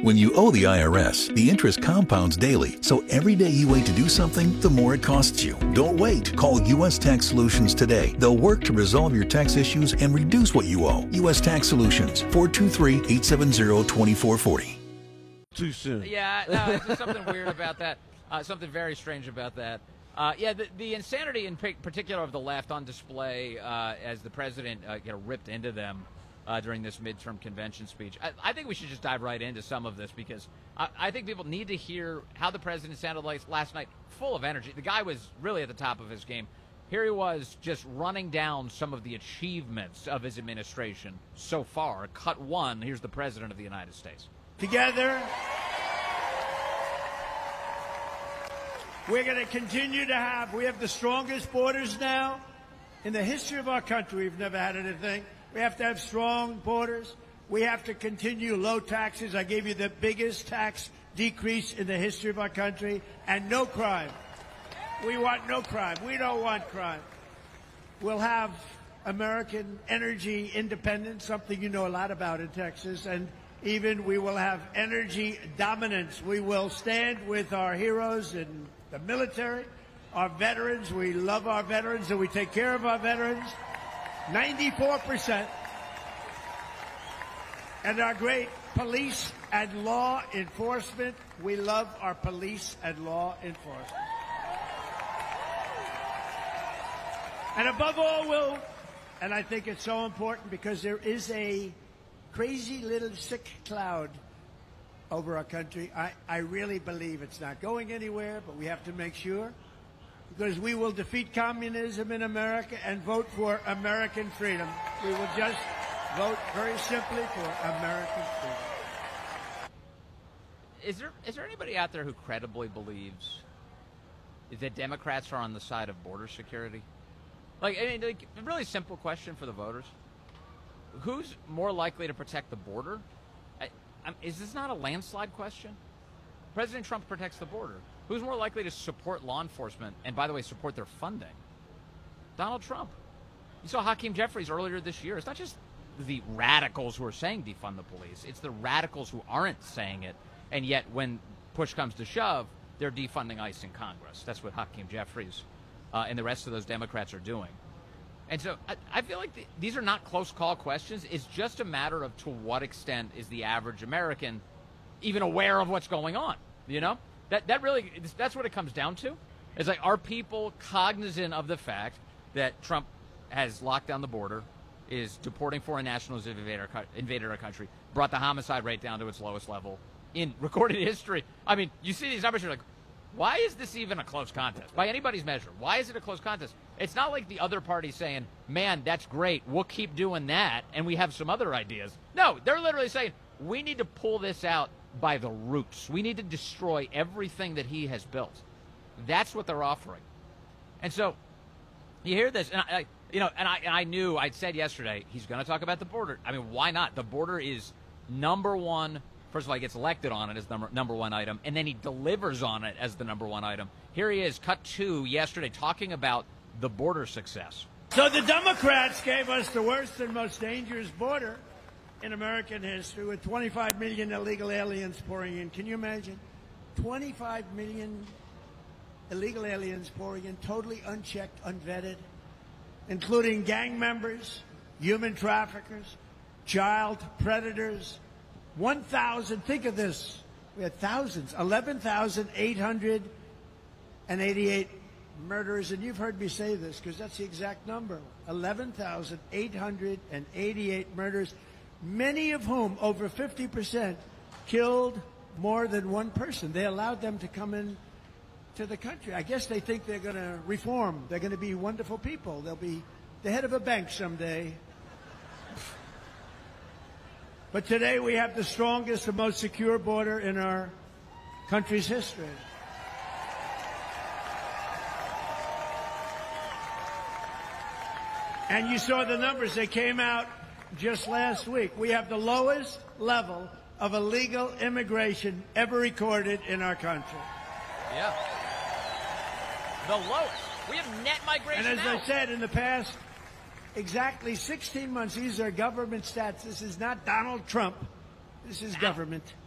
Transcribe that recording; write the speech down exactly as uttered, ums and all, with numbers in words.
When you owe the I R S, the interest compounds daily, so every day you wait to do something, the more it costs you. Don't wait. Call U S Tax Solutions today. They'll work to resolve your tax issues and reduce what you owe. U S Tax Solutions, four two three, eight seven zero, two four four zero. Too soon. Yeah, no, it's just something weird about that. Uh, something very strange about that. Uh, yeah, the, the insanity in particular of the left on display uh, as the president uh, you know, ripped into them uh, during this midterm convention speech. I, I think we should just dive right into some of this because I, I think people need to hear how the president sounded like last night, full of energy. The guy was really at the top of his game. Here he was just running down some of the achievements of his administration so far. Cut one, here's the president of the United States. Together, we're going to continue to have, we have the strongest borders now in the history of our country. We've never had anything. We have to have strong borders. We have to continue low taxes. I gave you the biggest tax decrease in the history of our country, and no crime. We want no crime. We don't want crime. We'll have American energy independence, something you know a lot about in Texas, and even we will have energy dominance. We will stand with our heroes in the military, our veterans. We love our veterans and we take care of our veterans. ninety-four percent. And our great police and law enforcement. We love our police and law enforcement. And above all, we'll, and I think it's so important because there is a crazy little sick cloud over our country. I, I really believe it's not going anywhere, but we have to make sure because we will defeat communism in America and vote for American freedom. We will just vote very simply for American freedom. Is there is there anybody out there who credibly believes that Democrats are on the side of border security? Like, I mean, like, a really simple question for the voters. Who's more likely to protect the border? I, I, is this not a landslide question? President Trump protects the border. Who's more likely to support law enforcement and, by the way, support their funding? Donald Trump. You saw Hakeem Jeffries earlier this year. It's not just the radicals who are saying defund the police. It's the radicals who aren't saying it, and yet when push comes to shove, they're defunding ICE in Congress. That's what Hakeem Jeffries uh, and the rest of those Democrats are doing. And so I, I feel like th- these are not close call questions. It's just a matter of to what extent is the average American even aware of what's going on, you know? That that really, that's what it comes down to. It's like, are people cognizant of the fact that Trump has locked down the border, is deporting foreign nationals who invaded our, invaded our country, brought the homicide rate down to its lowest level in recorded history? I mean, you see these numbers, you're like, why is this even a close contest? By anybody's measure, why is it a close contest? It's not like the other party saying, man, that's great, we'll keep doing that, and we have some other ideas. No, they're literally saying, we need to pull this out by the roots. We need to destroy everything that he has built. That's what they're offering. And so, you hear this, and I, you know, and I, and I knew, I'd said yesterday, he's going to talk about the border. I mean, why not? The border is number one. First of all, he gets elected on it as number number one item, and then he delivers on it as the number one item. Here he is, cut two, yesterday, talking about the border success. So the Democrats gave us the worst and most dangerous border in American history with twenty-five million illegal aliens pouring in. Can you imagine? twenty-five million illegal aliens pouring in, totally unchecked, unvetted, including gang members, human traffickers, child predators. one thousand, think of this, we had thousands, eleven thousand eight hundred eighty-eight murderers, and you've heard me say this because that's the exact number, eleven thousand eight hundred eighty-eight murders, many of whom, over fifty percent, killed more than one person. They allowed them to come in to the country. I guess they think they're going to reform. They're going to be wonderful people. They'll be the head of a bank someday. But today we have the strongest and most secure border in our country's history. And you saw the numbers. They came out just last week. We have the lowest level of illegal immigration ever recorded in our country. Yeah. The lowest. We have net migration And as now. I said, in the past exactly sixteen months, these are government stats. This is not Donald Trump. This is government.